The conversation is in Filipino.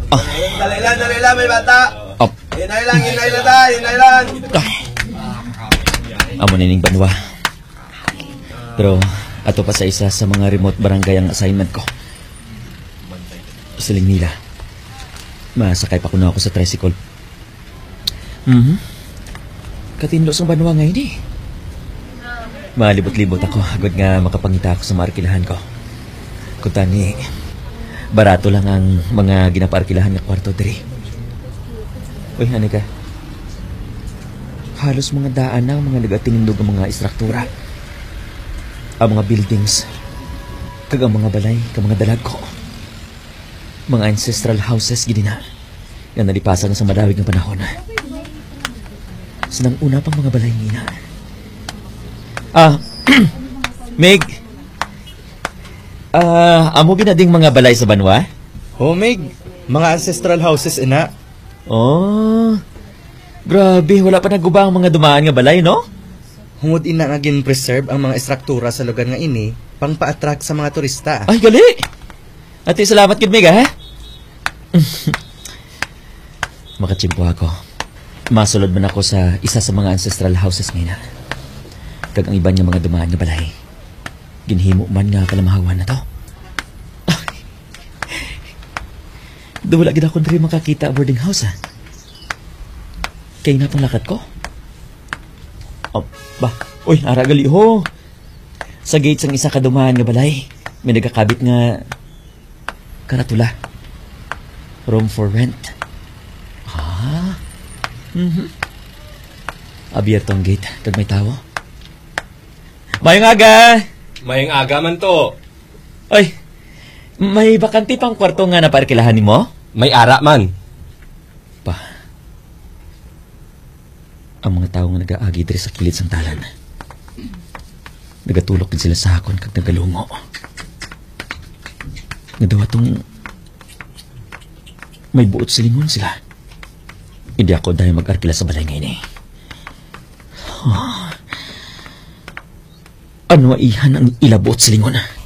Ah. Dali lang, may bata. Oh. Hinay lang tayo, hinay lang. Amo nining banwa. Pero ato pa sa isa sa mga remote barangay ang assignment ko. Siling nila. Masakay pa ko na ako sa tricycle. Katinlo sa banwa ngayon eh. Malibot-libot ako. Agad nga makapangita ako sa maarkilahan ko. Kung tani, barato lang ang mga ginapaarkilahan ng kwarto diri. Uy, hani ka? Halos mga daan na ang mga nagatinindog ang mga istruktura. Ang mga buildings. Kag ang mga balay, kag mga dalag ko. Mga ancestral houses, gini na. Yan nalipasan sa madawig ng panahon. Sinang una pang mga balay nina. Meg. Amo ginading mga balay sa banwa? Meg. Mga ancestral houses, ina. Oh, grabe, wala pa nagubang mga dumaan nga balay, no? Hungod ina nga gin-preserve ang mga istruktura sa lugar nga ini pang pa-attract sa mga turista. Ay, gali! Ate, salamat kid, Meg, ha? Makachimpo ako. Masulod man ako sa isa sa mga ancestral houses ngayon. Kag ang iban nga mga dumaan nga balay. Ginhimo man nga kalamahawan na to. Wala gid ako diri makakita boarding house, ha? Kaya na pang lakad ko. Ba? Uy, ara gali ho. Sa gates ang isa kadumaan nga balay, may nagakabit nga karatula. Room for rent. Abierto ang gate, kag may tawo. Mayong aga! Mayong aga man to. Ay, may bakante pang kwarto nga na paarkilahan ni mo? May ara man. Pa, ang mga tao nga nag-aagi diri sa kilid sang talan. Nagatulok din sila sa hakon kag nagalungo. Nadawa tong may buot silingon sila. Hindi ako dahil mag-arkila sa balay ngayon eh. Ano aihan ang ilabuot silingon?